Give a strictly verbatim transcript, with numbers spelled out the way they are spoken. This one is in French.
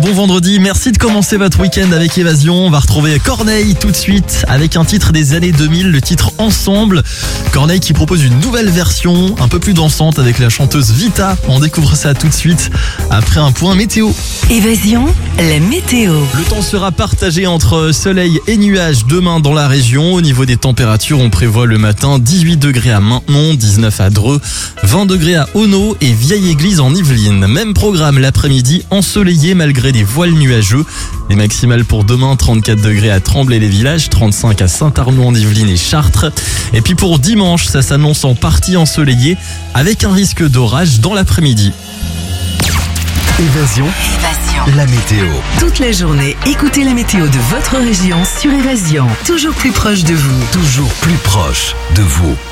bon vendredi, merci de commencer votre week-end avec Évasion. On va retrouver Corneille tout de suite avec un titre des années deux mille, le titre Ensemble. Corneille qui propose une nouvelle version, un peu plus dansante avec la chanteuse Vita. On découvre ça tout de suite après un point météo. Évasion, la météo. Le temps sera partagé entre soleil et nuages demain dans la région. Au niveau des températures, on prévoit le matin dix-huit degrés à Maintenon, dix-neuf à Dreux, vingt degrés à Auneau et Vieille-Église en Yvelines. Même programme l'après-midi, ensoleillé malgré des voiles nuageux. Les maximales pour demain, trente-quatre degrés à Tremblay-les-Villages, trente-cinq à Saint-Arnaud en Yvelines et Chartres. Et puis pour dimanche, ça s'annonce en partie ensoleillé avec un risque d'orage dans l'après-midi. Évasion, Évasion. la météo. Toute la journée, écoutez la météo de votre région sur Évasion. Toujours plus proche de vous. Toujours plus proche de vous.